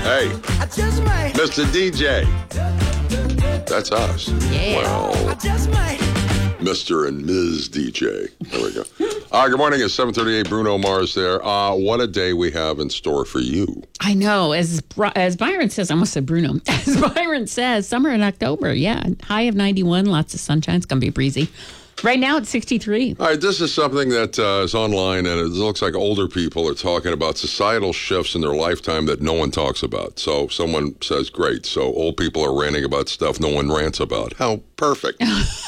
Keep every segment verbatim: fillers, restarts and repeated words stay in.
Hey, Mister D J. That's us. Yeah. Well, Mister and Miz D J. There we go. Uh, good morning. It's seven thirty-eight. Bruno Mars there. Uh, what a day we have in store for you. I know. As as Byron says, I almost said Bruno. As Byron says, summer in October. Yeah. High of ninety-one. Lots of sunshine. It's going to be breezy. Right now it's sixty-three. All right. This is something that uh, is online, and it looks like older people are talking about societal shifts in their lifetime that no one talks about. So someone says, great. So old people are ranting about stuff no one rants about. How perfect.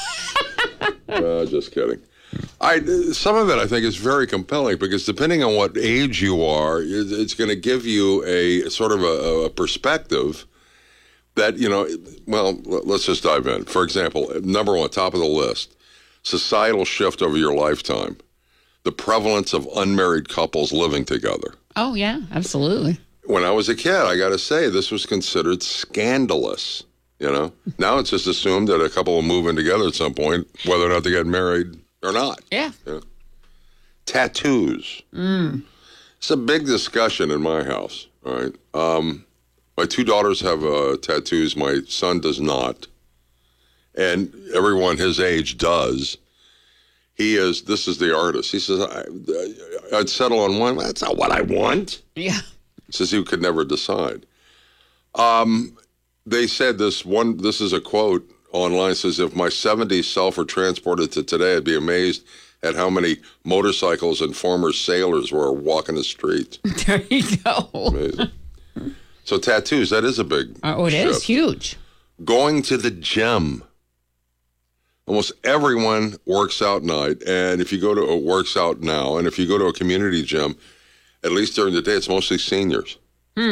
uh, just kidding. I, some of it, I think, is very compelling because depending on what age you are, it's going to give you a sort of a, a perspective that, you know, well, let's just dive in. For example, number one, top of the list, societal shift over your lifetime, the prevalence of unmarried couples living together. Oh, yeah, absolutely. When I was a kid, I got to say, this was considered scandalous, you know. Now it's just assumed that a couple will move in together at some point, whether or not they get married or not. Yeah. yeah. Tattoos. Mm. It's a big discussion in my house, all right? Um, my two daughters have uh, tattoos. My son does not. And everyone his age does. He is, this is the artist. He says, I, I'd settle on one. That's not what I want. Yeah. He says he could never decide. Um, they said this one, this is a quote online, says, if my seventies self were transported to today, I'd be amazed at how many motorcycles and former sailors were walking the streets. There you go. Amazing. So tattoos, that is a big Oh, it shift. is huge. Going to the gym. Almost everyone works out night, and if you go to a works out now, and if you go to a community gym, at least during the day, it's mostly seniors. Hmm.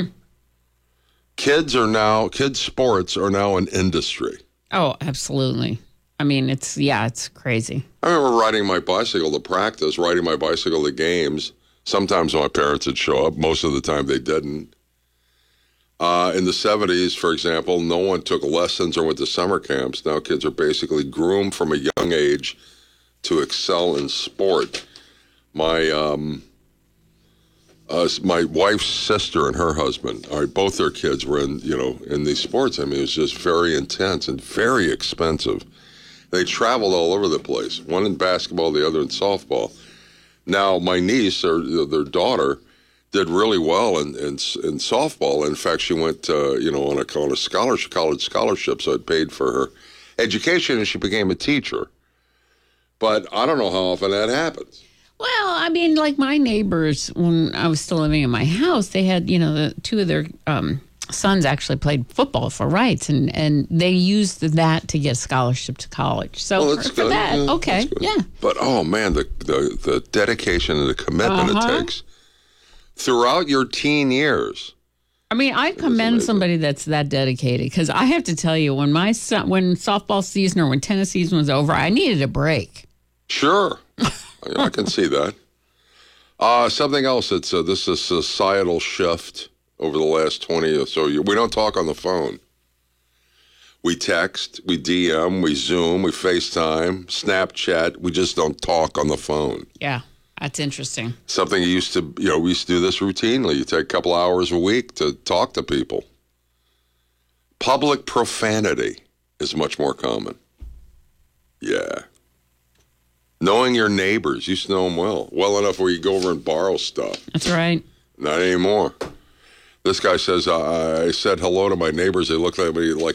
Kids are now, kids sports are now an industry. Oh, absolutely. I mean, it's, yeah, it's crazy. I remember riding my bicycle to practice, riding my bicycle to games. Sometimes my parents would show up. Most of the time they didn't. Uh, in the seventies, for example, no one took lessons or went to summer camps. Now kids are basically groomed from a young age to excel in sport. My um, uh, my wife's sister and her husband, all right, both their kids were in, you know, in these sports. I mean, it was just very intense and very expensive. They traveled all over the place, one in basketball, the other in softball. Now, my niece, or their daughter, did really well in, in in softball. In fact, she went, uh, you know, on a, on a scholarship, college scholarship, so it paid for her education, and she became a teacher. But I don't know how often that happens. Well, I mean, like my neighbors, when I was still living in my house, they had, you know, the two of their um, sons actually played football for Wrights, and, and they used that to get a scholarship to college. So Well, for, that's for good. that, Yeah, okay, that's good. yeah. But, oh, man, the, the, the dedication and the commitment Uh-huh. it takes throughout your teen years. I mean, I commend somebody that's that dedicated, because I have to tell you, when my son, when softball season or when tennis season was over, I needed a break. Sure. I, I can see that. Uh, something else that's uh, this is a societal shift over the last twenty or so years. We don't talk on the phone. We text, we D M, we Zoom, we FaceTime, Snapchat. We just don't talk on the phone. Yeah, that's interesting. Something you used to, you know, we used to do this routinely. You take a couple hours a week to talk to people. Public profanity is much more common. Yeah. Knowing your neighbors, you used to know them well. Well enough where you go over and borrow stuff. That's right. Not anymore. This guy says, I said hello to my neighbors. They looked at me like